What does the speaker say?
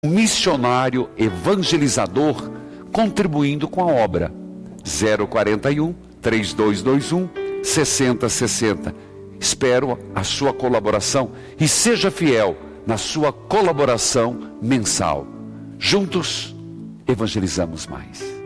missionário evangelizador contribuindo com a obra. 041 3221 6060. Espero a sua colaboração e seja fiel na sua colaboração mensal. Juntos evangelizamos mais.